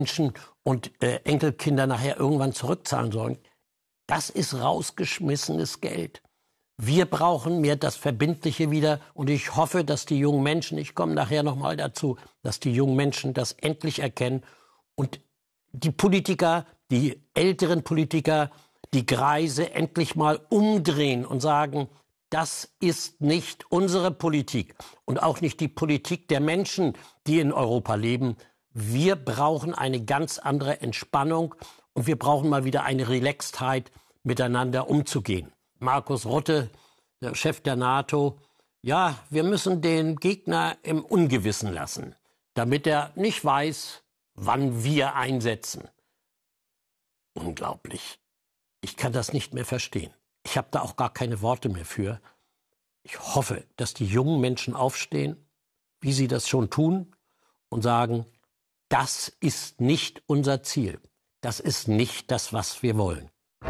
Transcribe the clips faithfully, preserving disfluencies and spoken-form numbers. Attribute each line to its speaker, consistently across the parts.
Speaker 1: Menschen und äh, Enkelkinder nachher irgendwann zurückzahlen sollen. Das ist rausgeschmissenes Geld. Wir brauchen mehr das Verbindliche wieder. Und ich hoffe, dass die jungen Menschen, ich komme nachher noch mal dazu, dass die jungen Menschen das endlich erkennen. Und die Politiker, die älteren Politiker, die Greise endlich mal umdrehen und sagen, das ist nicht unsere Politik und auch nicht die Politik der Menschen, die in Europa leben. Wir brauchen eine ganz andere Entspannung und wir brauchen mal wieder eine Relaxtheit, miteinander umzugehen. Markus Rutte, der Chef der NATO, ja, wir müssen den Gegner im Ungewissen lassen, damit er nicht weiß, wann wir einsetzen. Unglaublich. Ich kann das nicht mehr verstehen. Ich habe da auch gar keine Worte mehr für. Ich hoffe, dass die jungen Menschen aufstehen, wie sie das schon tun, und sagen, das ist nicht unser Ziel. Das ist nicht das, was wir wollen.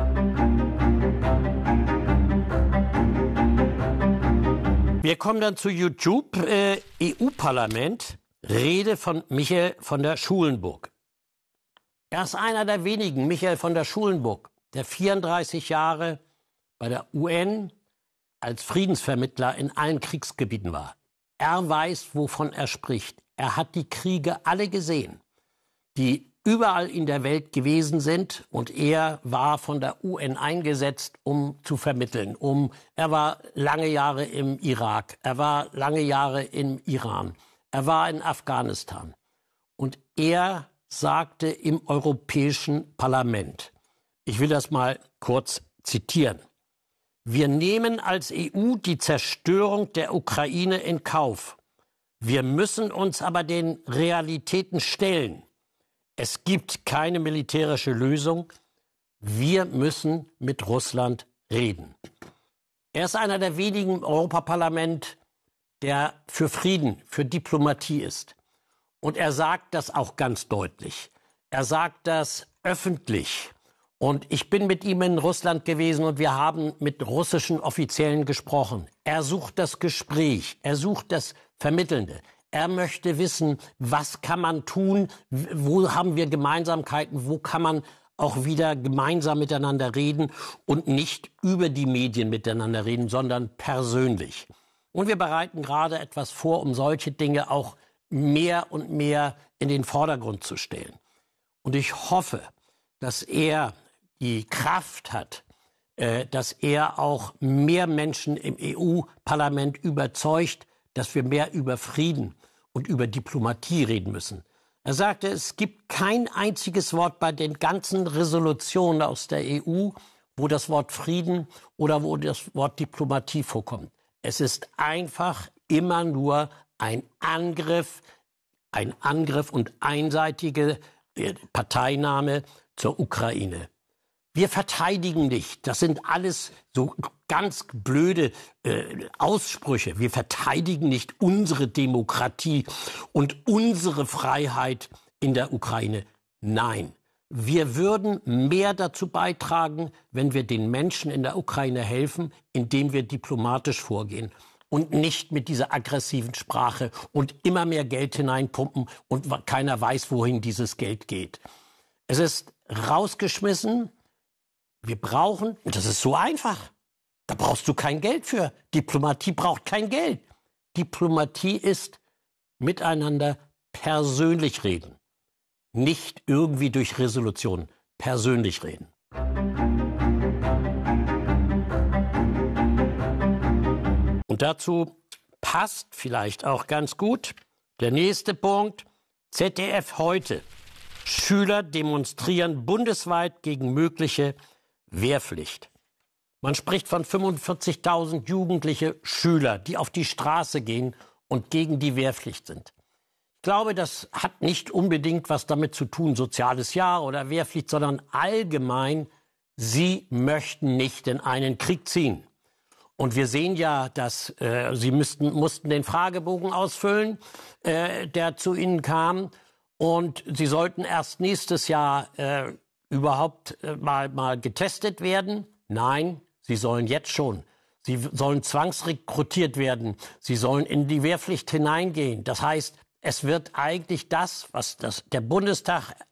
Speaker 1: Wir kommen dann zu YouTube, äh, E U-Parlament, Rede von Michael von der Schulenburg. Er ist einer der wenigen, Michael von der Schulenburg, der vierunddreißig Jahre bei der U N als Friedensvermittler in allen Kriegsgebieten war. Er weiß, wovon er spricht. Er hat die Kriege alle gesehen, die überall in der Welt gewesen sind, und er war von der U N eingesetzt, um zu vermitteln. Um, er war lange Jahre im Irak, er war lange Jahre im Iran, er war in Afghanistan. Und er sagte im Europäischen Parlament, ich will das mal kurz zitieren, wir nehmen als E U die Zerstörung der Ukraine in Kauf. Wir müssen uns aber den Realitäten stellen. Es gibt keine militärische Lösung. Wir müssen mit Russland reden. Er ist einer der wenigen im Europaparlament, der für Frieden, für Diplomatie ist. Und er sagt das auch ganz deutlich. Er sagt das öffentlich. Und ich bin mit ihm in Russland gewesen und wir haben mit russischen Offiziellen gesprochen. Er sucht das Gespräch, er sucht das Vermittelnde. Er möchte wissen, was kann man tun, wo haben wir Gemeinsamkeiten, wo kann man auch wieder gemeinsam miteinander reden und nicht über die Medien miteinander reden, sondern persönlich. Und wir bereiten gerade etwas vor, um solche Dinge auch mehr und mehr in den Vordergrund zu stellen. Und ich hoffe, dass er die Kraft hat, äh, dass er auch mehr Menschen im E U-Parlament überzeugt, dass wir mehr über Frieden und über Diplomatie reden müssen. Er sagte, es gibt kein einziges Wort bei den ganzen Resolutionen aus der E U, wo das Wort Frieden oder wo das Wort Diplomatie vorkommt. Es ist einfach immer nur ein Angriff, ein Angriff und einseitige Parteinahme zur Ukraine. Wir verteidigen nicht. Das sind alles so ganz blöde äh, Aussprüche. Wir verteidigen nicht unsere Demokratie und unsere Freiheit in der Ukraine. Nein, wir würden mehr dazu beitragen, wenn wir den Menschen in der Ukraine helfen, indem wir diplomatisch vorgehen und nicht mit dieser aggressiven Sprache und immer mehr Geld hineinpumpen und keiner weiß, wohin dieses Geld geht. Es ist rausgeschmissen. Wir brauchen, und das ist so einfach, da brauchst du kein Geld für. Diplomatie braucht kein Geld. Diplomatie ist miteinander persönlich reden. Nicht irgendwie durch Resolutionen, persönlich reden. Und dazu passt vielleicht auch ganz gut der nächste Punkt, Z D F heute. Schüler demonstrieren bundesweit gegen mögliche Wehrpflicht. Man spricht von fünfundvierzigtausend jugendliche Schüler, die auf die Straße gehen und gegen die Wehrpflicht sind. Ich glaube, das hat nicht unbedingt was damit zu tun, soziales Jahr oder Wehrpflicht, sondern allgemein, sie möchten nicht in einen Krieg ziehen. Und wir sehen ja, dass äh, sie müssten, mussten den Fragebogen ausfüllen, äh, der zu ihnen kam. Und sie sollten erst nächstes Jahr äh, überhaupt äh, mal, mal getestet werden. Nein, sie sollen jetzt schon. Sie sollen zwangsrekrutiert werden. Sie sollen in die Wehrpflicht hineingehen. Das heißt, es wird eigentlich das, was das, der Bundestag